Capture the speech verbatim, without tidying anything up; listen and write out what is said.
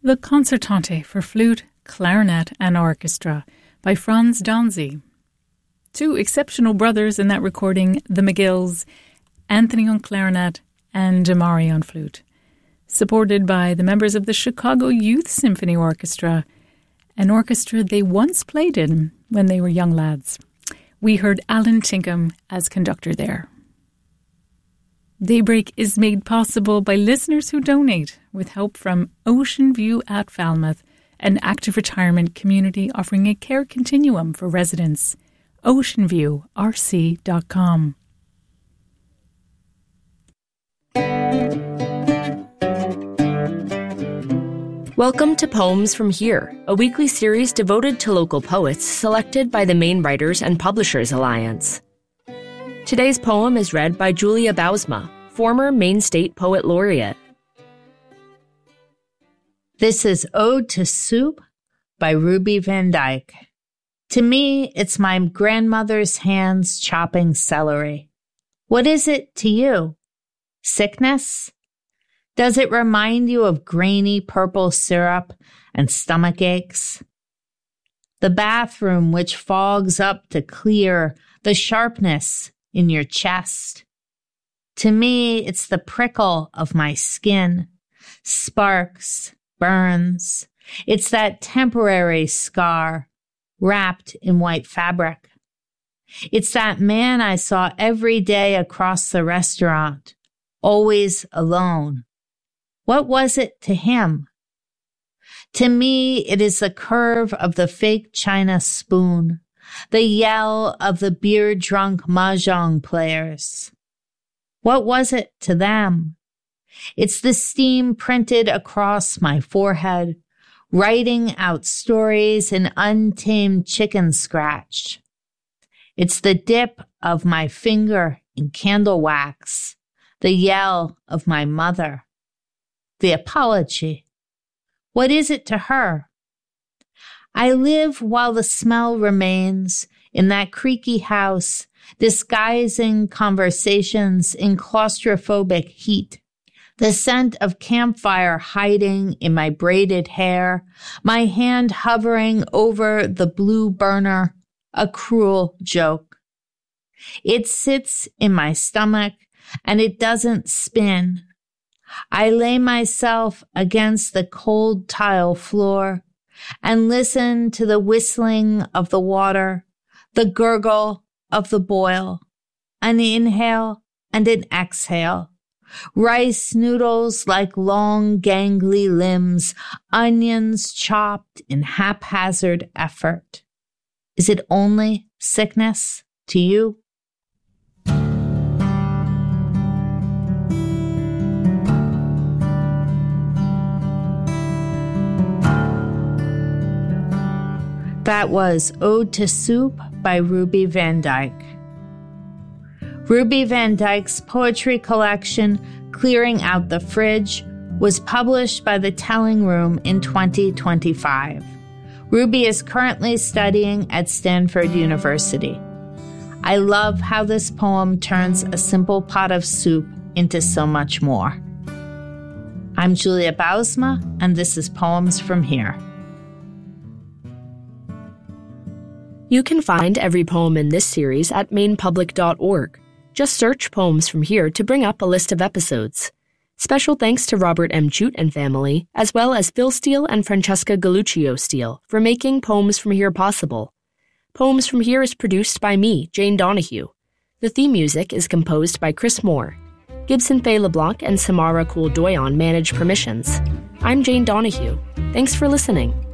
The Concertante for Flute, Clarinet and Orchestra by Franz Donzi. Two exceptional brothers in that recording, the McGills, Anthony on clarinet and Amari on flute, supported by the members of the Chicago Youth Symphony Orchestra, an orchestra they once played in when they were young lads. We heard Alan Tinkham as conductor there. Daybreak is made possible by listeners who donate, with help from Ocean View at Falmouth, an active retirement community offering a care continuum for residents. ocean view r c dot com. Welcome to Poems from Here, a weekly series devoted to local poets selected by the Maine Writers and Publishers Alliance. Today's poem is read by Julia Bousma, former Maine State Poet Laureate. This is Ode to Soup by Ruby Van Dyke. To me, it's my grandmother's hands chopping celery. What is it to you? Sickness? Does it remind you of grainy purple syrup and stomach aches? The bathroom which fogs up to clear the sharpness in your chest. To me, it's the prickle of my skin, sparks, burns. It's that temporary scar wrapped in white fabric. It's that man I saw every day across the restaurant, always alone. What was it to him? To me, it is the curve of the fake china spoon, the yell of the beer-drunk mahjong players. What was it to them? It's the steam printed across my forehead, writing out stories in untamed chicken scratch. It's the dip of my finger in candle wax, the yell of my mother, the apology. What is it to her? I live while the smell remains in that creaky house, disguising conversations in claustrophobic heat. The scent of campfire hiding in my braided hair, my hand hovering over the blue burner, a cruel joke. It sits in my stomach and it doesn't spin. I lay myself against the cold tile floor and listen to the whistling of the water, the gurgle of the boil, an inhale and an exhale. Rice noodles like long gangly limbs, onions chopped in haphazard effort. Is it only sickness to you? That was Ode to Soup by Ruby Van Dyke. Ruby Van Dyke's poetry collection, Clearing Out the Fridge, was published by the Telling Room in twenty twenty-five. Ruby is currently studying at Stanford University. I love how this poem turns a simple pot of soup into so much more. I'm Julia Bousma, and this is Poems from Here. You can find every poem in this series at maine public dot org. Just search Poems from Here to bring up a list of episodes. Special thanks to Robert M. Jute and family, as well as Phil Steele and Francesca Galluccio Steele for making Poems from Here possible. Poems from Here is produced by me, Jane Donahue. The theme music is composed by Chris Moore. Gibson Faye LeBlanc and Samara Kool-Doyon manage permissions. I'm Jane Donahue. Thanks for listening.